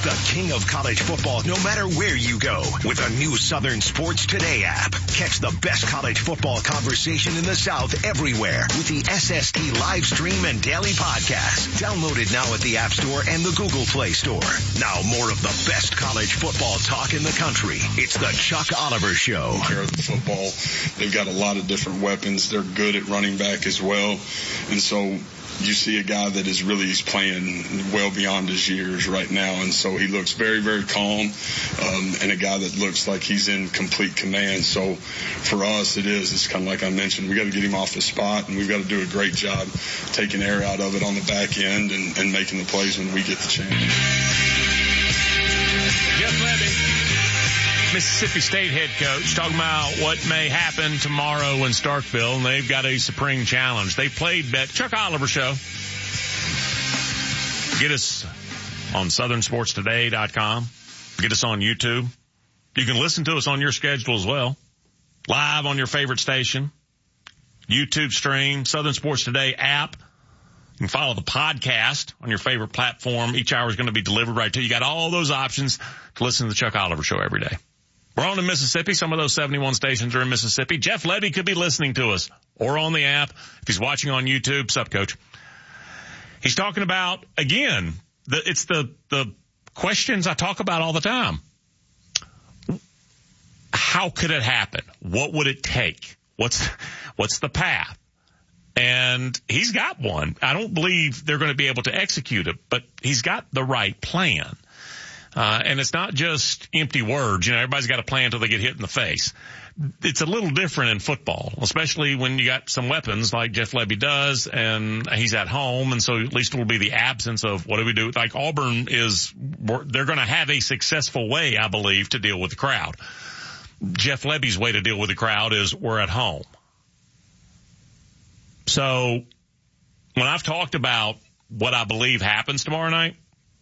the king of college football no matter where you go with a new Southern Sports Today app. Catch the best college football conversation in the South everywhere with the SST live stream and daily podcast. Download it now at the App Store and the Google Play Store. Now more of the best college football talk in the country. It's the Chuck Oliver Show. Care of the football. They've got a lot of different weapons. They're good at running back as well. And so you see a guy that is really playing well beyond his years right now. And so he looks very, very calm, and a guy that looks like he's in complete command. So for us, it's kind of like I mentioned, we got to get him off the spot, and we've got to do a great job taking air out of it on the back end and making the plays when we get the chance. Jeff Lebby, Mississippi State head coach, talking about what may happen tomorrow in Starkville, and they've got a supreme challenge. They played Chuck Oliver Show. Get us on southernsportstoday.com. Get us on YouTube. You can listen to us on your schedule as well. Live on your favorite station. YouTube stream, Southern Sports Today app. You can follow the podcast on your favorite platform. Each hour is going to be delivered right to you. You got all those options to listen to the Chuck Oliver Show every day. We're on in Mississippi. Some of those 71 stations are in Mississippi. Jeff Lebby could be listening to us or on the app. If he's watching on YouTube, sup, Coach? He's talking about, again, it's the questions I talk about all the time. How could it happen? What would it take? What's the path? And he's got one. I don't believe they're going to be able to execute it, but he's got the right plan. And it's not just empty words. You know, everybody's got a plan until they get hit in the face. It's a little different in football, especially when you got some weapons like Jeff Lebby does, and he's at home, and so at least it will be the absence of what do we do? Like Auburn they're going to have a successful way, I believe, to deal with the crowd. Jeff Lebby's way to deal with the crowd is we're at home. So when I've talked about what I believe happens tomorrow night,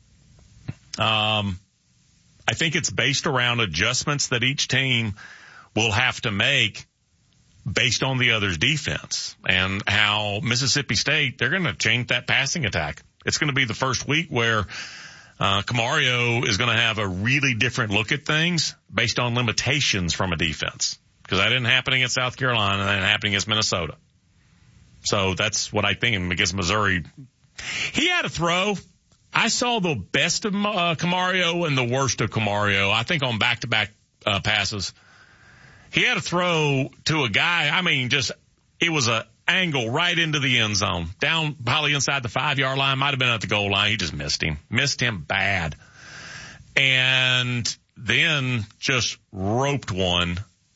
I think it's based around adjustments that each team will have to make based on the other's defense and how Mississippi State, they're going to change that passing attack. It's going to be the first week where Camario is going to have a really different look at things based on limitations from a defense, because that didn't happen against South Carolina and that didn't happen against Minnesota. So that's what I think against Missouri. He had a throw. I saw the best of Camario and the worst of Camario, I think, on back-to-back passes. He had a throw to a guy, it was an angle right into the end zone, down probably inside the 5-yard line, might have been at the goal line. He just missed him bad. And then just roped one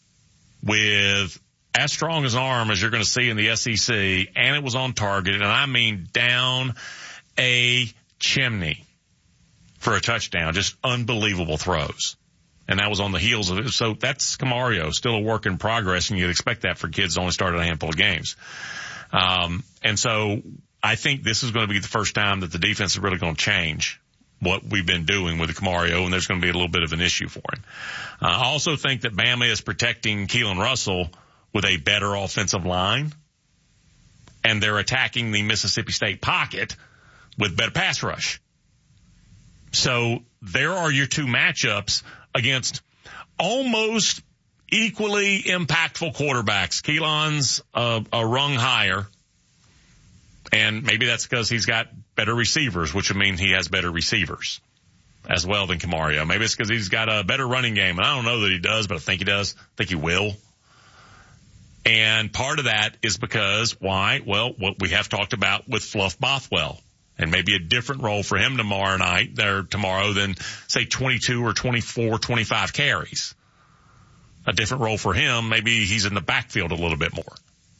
with as strong as an arm as you're going to see in the SEC, and it was on target, and I mean down a chimney for a touchdown. Just unbelievable throws. And that was on the heels of it. So that's Camario, still a work in progress, and you'd expect that for kids that only started a handful of games. And so I think this is going to be the first time that the defense is really going to change what we've been doing with Camario, and there's going to be a little bit of an issue for him. I also think that Bama is protecting Keelan Russell with a better offensive line, and they're attacking the Mississippi State pocket with better pass rush. So there are your two matchups against almost equally impactful quarterbacks. Keelan's a rung higher, and maybe that's because he's got better receivers, which would mean he has better receivers as well than Camario. Maybe it's because he's got a better running game, and I don't know that he does, but I think he does. I think he will. And part of that is because, why? Well, what we have talked about with Fluff Bothwell, and maybe a different role for him tomorrow than, say, 22 or 24, 25 carries. A different role for him. Maybe he's in the backfield a little bit more.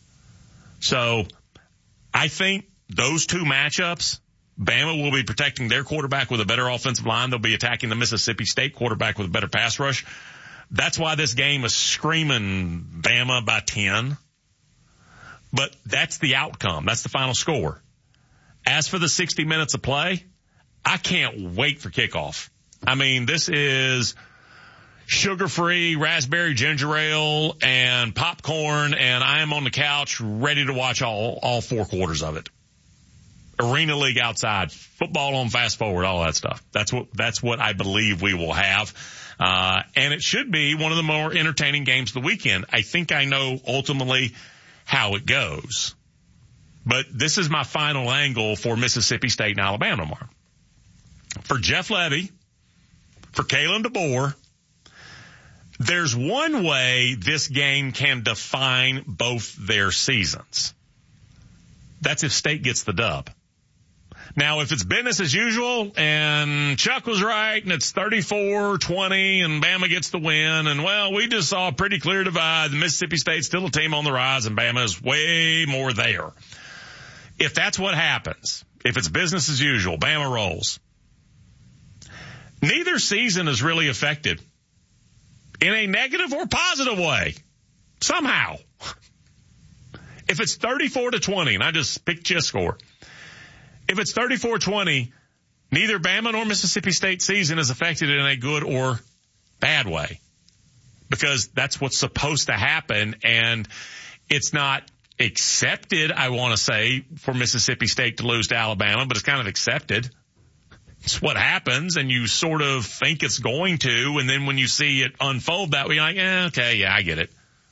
So I think those two matchups, Bama will be protecting their quarterback with a better offensive line. They'll be attacking the Mississippi State quarterback with a better pass rush. That's why this game is screaming Bama by 10. But that's the outcome. That's the final score. As for the 60 minutes of play, I can't wait for kickoff. I mean, this is sugar-free raspberry ginger ale and popcorn, and I am on the couch ready to watch all 4 quarters of it. Arena League outside, football on fast forward, all that stuff. That's what I believe we will have. And it should be one of the more entertaining games of the weekend. I think I know ultimately how it goes. But this is my final angle for Mississippi State and Alabama tomorrow. For Jeff Lebby, for Kalen DeBoer, there's one way this game can define both their seasons. That's if State gets the dub. Now, if it's business as usual and Chuck was right and it's 34-20 and Bama gets the win and, well, we just saw a pretty clear divide. Mississippi State's still a team on the rise and Bama is way more there. If that's what happens, if it's business as usual, Bama rolls. Neither season is really affected in a negative or positive way, somehow. If it's 34-20, and I just picked your score, if it's 34-20, neither Bama nor Mississippi State season is affected in a good or bad way, because that's what's supposed to happen, and it's not accepted, I want to say, for Mississippi State to lose to Alabama, but it's kind of accepted. It's what happens, and you sort of think it's going to, and then when you see it unfold that way, you're like, okay, yeah, I get it.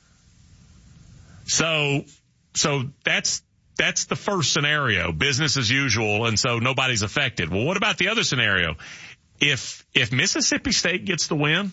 So that's the first scenario, business as usual, and so nobody's affected. Well, what about the other scenario? If Mississippi State gets the win,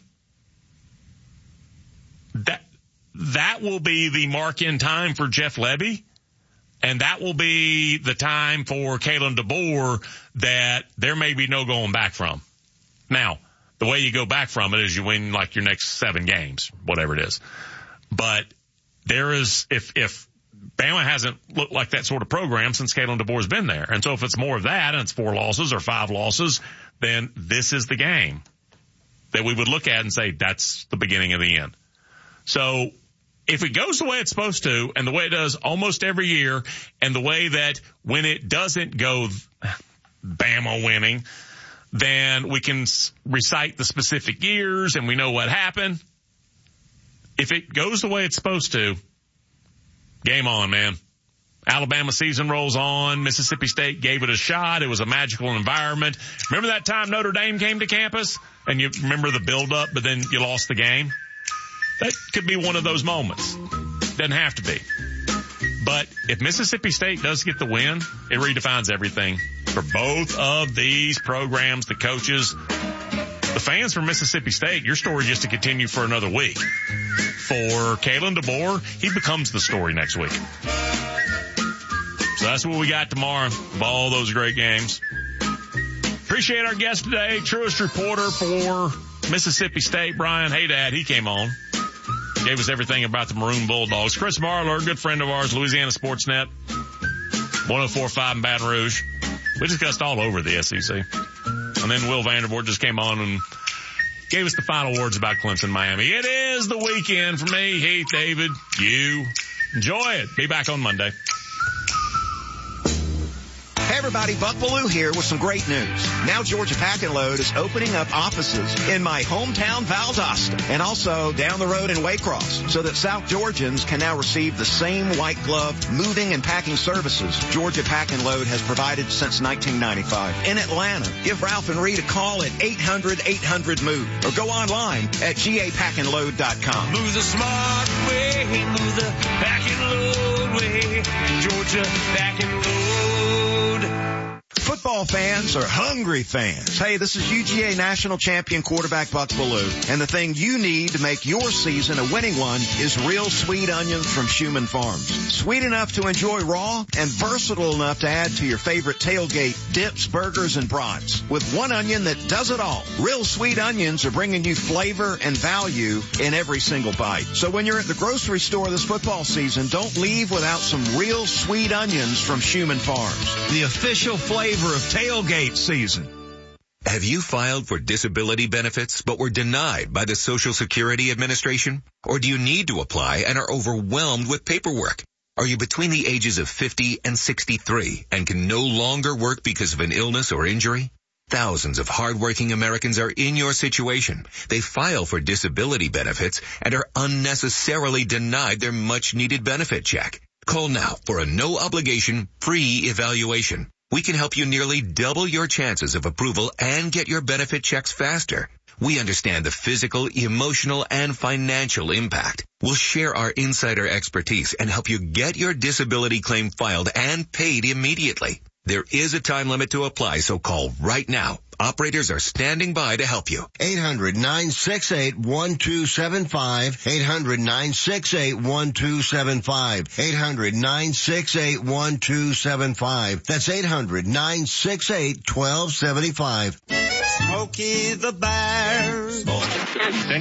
that will be the mark-in time for Jeff Lebby, and that will be the time for Kalen DeBoer that there may be no going back from. Now, the way you go back from it is you win like your next 7 games, whatever it is. But there is, if Bama hasn't looked like that sort of program since Kalen DeBoer's been there. And so if it's more of that and it's 4 losses or 5 losses, then this is the game that we would look at and say that's the beginning of the end. So if it goes the way it's supposed to and the way it does almost every year and the way that when it doesn't go Bama winning, then we can recite the specific years and we know what happened. If it goes the way it's supposed to, game on, man. Alabama season rolls on. Mississippi State gave it a shot. It was a magical environment. Remember that time Notre Dame came to campus and you remember the build-up, but then you lost the game? That could be one of those moments. Doesn't have to be. But if Mississippi State does get the win, it redefines everything for both of these programs, the coaches, the fans from Mississippi State. Your story just to continue for another week. For Kalen DeBoer, he becomes the story next week. So that's what we got tomorrow of all those great games. Appreciate our guest today, Truist reporter for Mississippi State, Brian Haydad. He came on. Gave us everything about the Maroon Bulldogs. Chris Marlar, good friend of ours, Louisiana Sportsnet, 104.5 in Baton Rouge. We discussed all over the SEC. And then Will Vandervoort just came on and gave us the final words about Clemson, Miami. It is the weekend for me, Heath, David, you. Enjoy it. Be back on Monday. Hey everybody, Buck Bellew here with some great news. Now Georgia Pack and Load is opening up offices in my hometown Valdosta and also down the road in Waycross so that South Georgians can now receive the same white glove moving and packing services Georgia Pack and Load has provided since 1995. In Atlanta, give Ralph and Reed a call at 800-800-MOVE or go online at gapackandload.com. Move the smart way, move the pack and load way, Georgia Pack and Load. Football fans are hungry fans. Hey, this is UGA national champion quarterback Buck Bellew, and the thing you need to make your season a winning one is real sweet onions from Schumann Farms. Sweet enough to enjoy raw and versatile enough to add to your favorite tailgate dips, burgers, and brats. With one onion that does it all. Real sweet onions are bringing you flavor and value in every single bite. So when you're at the grocery store this football season, don't leave without some real sweet onions from Schumann Farms. The official flavor of tailgate season. Have you filed for disability benefits but were denied by the Social Security Administration? Or do you need to apply and are overwhelmed with paperwork? Are you between the ages of 50 and 63 and can no longer work because of an illness or injury? Thousands of hardworking Americans are in your situation. They file for disability benefits and are unnecessarily denied their much-needed benefit check. Call now for a no-obligation, free evaluation. We can help you nearly double your chances of approval and get your benefit checks faster. We understand the physical, emotional, and financial impact. We'll share our insider expertise and help you get your disability claim filed and paid immediately. There is a time limit to apply, so call right now. Operators are standing by to help you. 800-968-1275. 800-968-1275. 800-968-1275. That's 800-968-1275. Smokey the Bear.